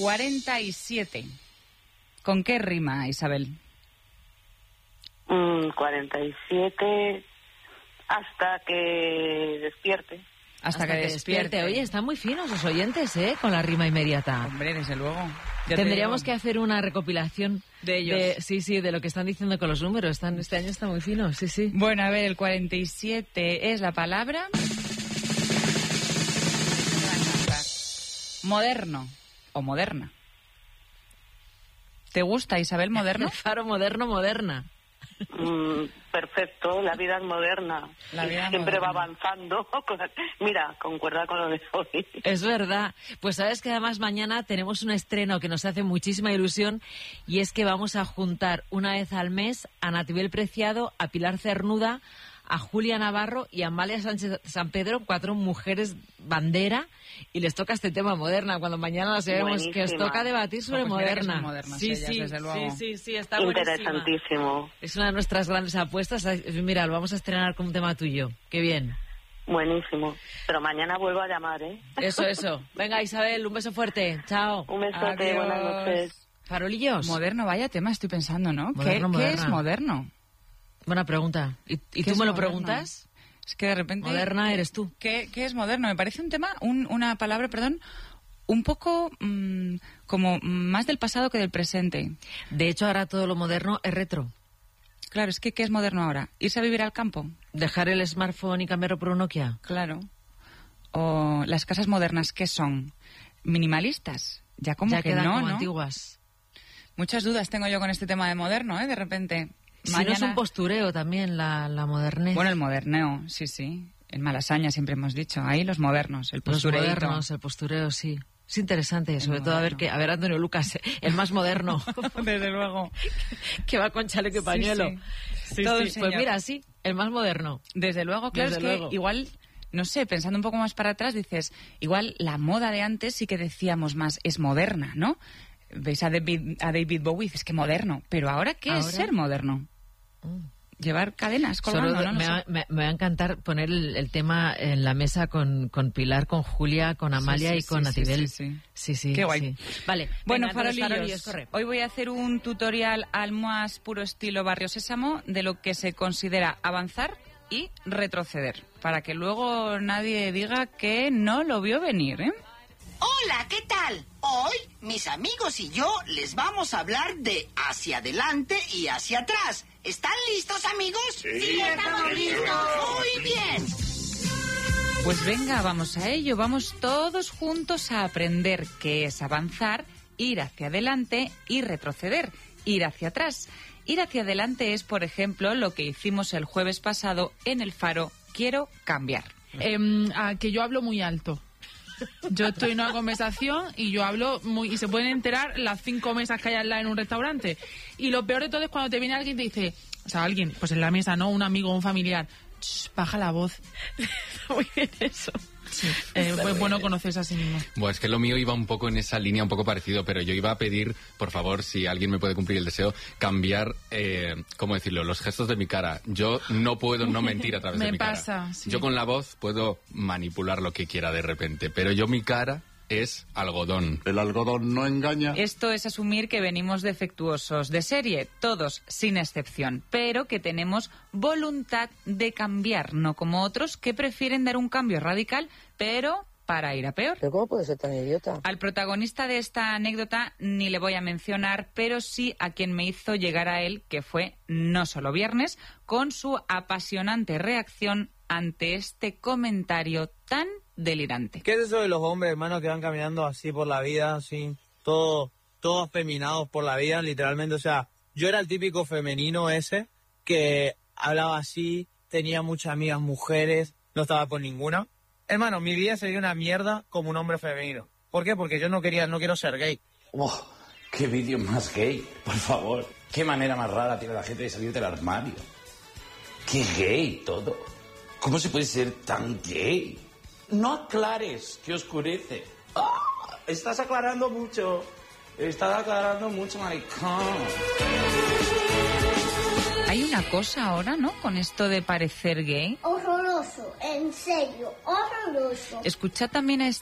47. ¿Con qué rima, Isabel? 47 hasta que despierte. Hasta que despierte. Oye, están muy finos los oyentes, con la rima inmediata. Hombre, desde luego. Tendríamos que hacer una recopilación de ellos. De lo que están diciendo con los números. Este año está muy fino, sí. Bueno, a ver, el 47 es la palabra... moderno o moderna. ¿Te gusta, Isabel, moderno? Faro moderna. Perfecto, la vida es moderna. Siempre va avanzando. Mira, concuerda con lo de hoy. Es verdad. Pues sabes que además mañana tenemos un estreno que nos hace muchísima ilusión, y es que vamos a juntar una vez al mes a Natibel Preciado, a Pilar Cernuda, a Julia Navarro y a Amalia Sánchez San Pedro, 4 mujeres bandera, y les toca este tema moderna, cuando mañana las vemos que os toca debatir sobre moderna. Sí, está interesantísimo. Es una de nuestras grandes apuestas. Mira, lo vamos a estrenar con un tema tuyo. Qué bien. Buenísimo. Pero mañana vuelvo a llamar, ¿eh? Eso. Venga, Isabel, un beso fuerte. Chao. Un besote, buenas noches. Farolillos. Moderno, vaya tema estoy pensando, ¿no? ¿Qué es moderno? Buena pregunta. ¿Y tú me lo preguntas? Es que de repente... Moderna eres tú. ¿Qué es moderno? Me parece un tema, una palabra, un poco como más del pasado que del presente. De hecho, ahora todo lo moderno es retro. Claro, es que ¿qué es moderno ahora? ¿Irse a vivir al campo? ¿Dejar el smartphone y cambiarlo por un Nokia? Claro. O las casas modernas, ¿qué son? ¿Minimalistas? Ya como que quedan no, como ¿no? Antiguas. Muchas dudas tengo yo con este tema de moderno, de repente... Si no es un postureo también la modernez. Bueno, el moderneo, sí. En Malasaña siempre hemos dicho, ahí los modernos, el postureito. Los modernos, el postureo, sí. Es interesante, sobre todo a ver Antonio Lucas, el más moderno. Desde luego. Que va con chaleco y pañuelo. Sí. Pues mira, sí, el más moderno. Desde luego, claro, Desde que luego. Igual, no sé, pensando un poco más para atrás, dices, igual la moda de antes sí que decíamos más, es moderna, ¿no? Veis a David Bowie, es que moderno. Pero ahora, ¿qué es ser moderno? Llevar cadenas colgando, ¿no? Me va a encantar poner el tema en la mesa con Pilar, con Julia, con Amalia y con Natibel. Sí. Qué guay. Sí. Vale. Bueno, venga, farolillos, corre. Hoy voy a hacer un tutorial al más puro estilo Barrio Sésamo de lo que se considera avanzar y retroceder, para que luego nadie diga que no lo vio venir, ¿eh? Hola, ¿qué tal? Hoy, mis amigos y yo les vamos a hablar de hacia adelante y hacia atrás. ¿Están listos, amigos? Sí, estamos listos. Muy bien. Pues venga, vamos a ello. Vamos todos juntos a aprender qué es avanzar, ir hacia adelante y retroceder, ir hacia atrás. Ir hacia adelante es, por ejemplo, lo que hicimos el jueves pasado en el Faro Quiero Cambiar. Que yo hablo muy alto. Yo estoy en una conversación y yo hablo y se pueden enterar las 5 mesas que hay al lado en un restaurante. Y lo peor de todo es cuando te viene alguien y te dice, o sea, alguien, pues en la mesa, ¿no? Un amigo, un familiar, baja la voz. Muy bien eso. Sí. Pues bueno conocerse a sí mismo. Bueno, es que lo mío iba un poco en esa línea, un poco parecido, pero yo iba a pedir, por favor, si alguien me puede cumplir el deseo, cambiar, ¿cómo decirlo?, los gestos de mi cara. Yo no puedo no mentir a través de mi cara. Me pasa, sí. Yo con la voz puedo manipular lo que quiera de repente, pero yo mi cara es algodón. El algodón no engaña. Esto es asumir que venimos defectuosos de serie, todos sin excepción, pero que tenemos voluntad de cambiar, no como otros que prefieren dar un cambio radical, pero para ir a peor. ¿Pero cómo puede ser tan idiota? Al protagonista de esta anécdota ni le voy a mencionar, pero sí a quien me hizo llegar a él, que fue No Solo Viernes, con su apasionante reacción ante este comentario tan delirante. ¿Qué es eso de los hombres, hermano, que van caminando así por la vida, así, todos feminados por la vida, literalmente? O sea, yo era el típico femenino ese que hablaba así, tenía muchas amigas mujeres, no estaba con ninguna. Hermano, mi vida sería una mierda como un hombre femenino. ¿Por qué? Porque yo no quiero ser gay. Oh, qué vídeo más gay, por favor. Qué manera más rara tiene la gente de salir del armario. Qué gay todo. ¿Cómo se puede ser tan gay? No aclares, que oscurece. ¡Ah! Estás aclarando mucho. Maricón. Hay una cosa ahora, ¿no?, con esto de parecer gay. Horroroso, en serio, horroroso. Escuchad también a